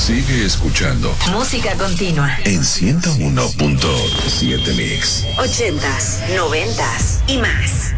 Sigue escuchando música continua en 101.7 Mix. 80s, 90s y más.